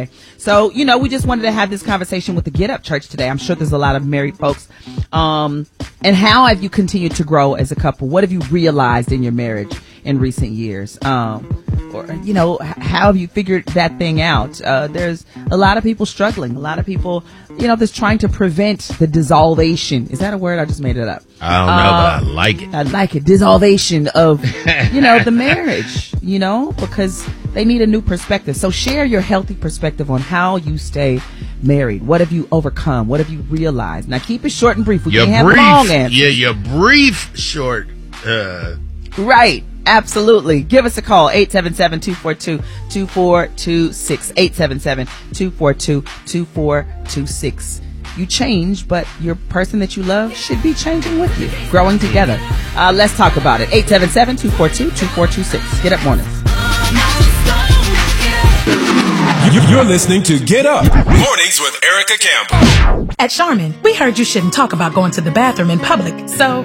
today. So, we just wanted to have this conversation with the Get Up Church today. I'm sure there's a lot of married folks. And how have you continued to grow as a couple? What have you realized in your marriage in recent years? How have you figured that thing out? There's a lot of people struggling. A lot of people, that's trying to prevent the dissolvation. Is that a word? I just made it up. I don't know, but I like it. I like it. Dissolvation of, the marriage, because they need a new perspective. So share your healthy perspective on how you stay married. What have you overcome? What have you realized? Now keep it short and brief. We can't have long answers. Yeah, your brief, short. Right. Absolutely. Give us a call, 877-242-2426, 877-242-2426. You change, but your person that you love should be changing with you, growing together. Let's talk about it. 877-242-2426. Get Up Mornings. You're listening to Get Up Mornings with Erica Campbell. At Charmin, we heard you shouldn't talk about going to the bathroom in public, so